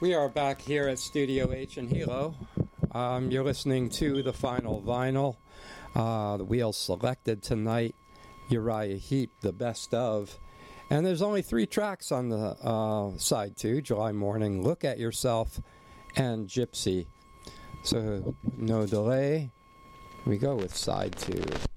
We are back here at Studio H in Hilo. You're listening to The Final Vinyl. The wheels selected tonight, Uriah Heep, The Best Of. And there's only 3 tracks on the side 2, July Morning, Look at Yourself, and Gypsy. So, no delay, we go with side 2.